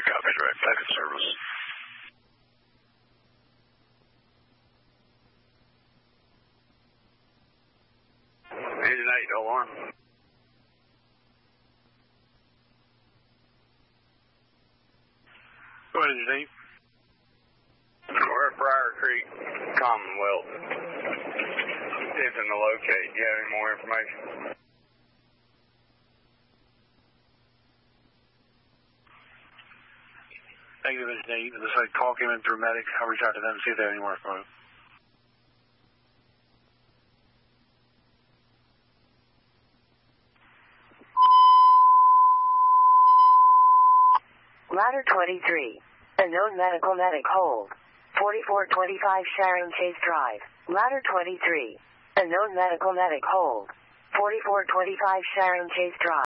Copy, direct. Packet service. Engine 8, alarm. Go ahead, Engine 8. We're at Briar Creek, Commonwealth. Attempting to locate. Do you have any more information? Negative, Engine 8. It looks like call came in through medic. I'll reach out to them and see if they have any more for it. Ladder 23. Unknown medical medic hold. 4425 Sharon Chase Drive. Ladder 23. Unknown medical medic hold. 4425 Sharon Chase Drive.